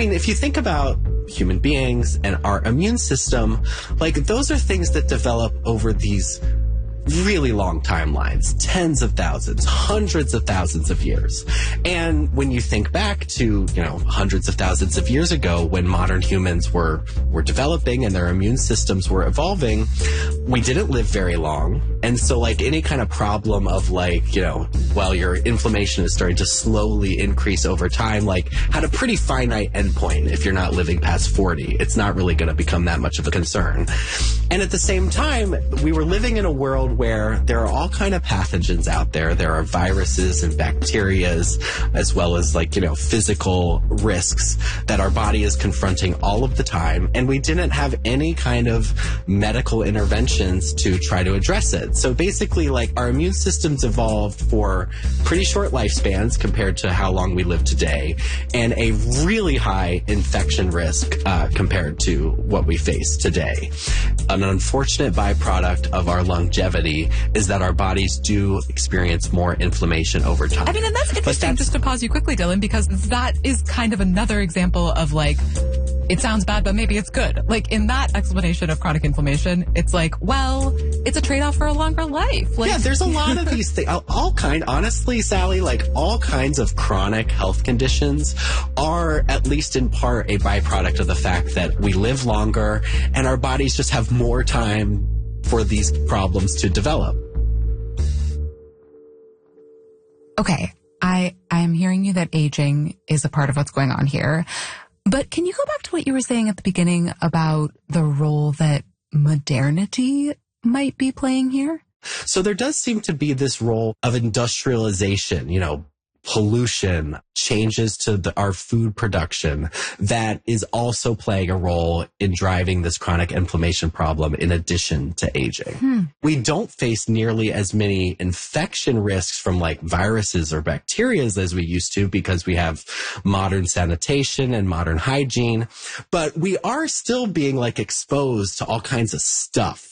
mean, if you think about human beings and our immune system, like those are things that develop over these really long timelines, tens of thousands, hundreds of thousands of years. And when you think back to, hundreds of thousands of years ago when modern humans were developing and their immune systems were evolving, we didn't live very long. And so like any kind of problem of your inflammation is starting to slowly increase over time, like had a pretty finite endpoint. If you're not living past 40, it's not really going to become that much of a concern. And at the same time, we were living in a world where there are all kind of pathogens out there. There are viruses and bacterias, as well as physical risks that our body is confronting all of the time. And we didn't have any kind of medical interventions to try to address it. So basically, our immune systems evolved for pretty short lifespans compared to how long we live today, and a really high infection risk compared to what we face today. An unfortunate byproduct of our longevity is that our bodies do experience more inflammation over time. I mean, and that's interesting, just to pause you quickly, Dylan, because that is kind of another example of it sounds bad, but maybe it's good. In that explanation of chronic inflammation, it's it's a trade-off for a longer life. Yeah, there's a lot of these things. Honestly, Sally, all kinds of chronic health conditions are, at least in part, a byproduct of the fact that we live longer and our bodies just have more time for these problems to develop. Okay, I'm hearing you that aging is a part of what's going on here. But can you go back to what you were saying at the beginning about the role that modernity might be playing here? So there does seem to be this role of industrialization, pollution, changes to our food production that is also playing a role in driving this chronic inflammation problem in addition to aging. We don't face nearly as many infection risks from viruses or bacteria as we used to because we have modern sanitation and modern hygiene, but we are still being exposed to all kinds of stuff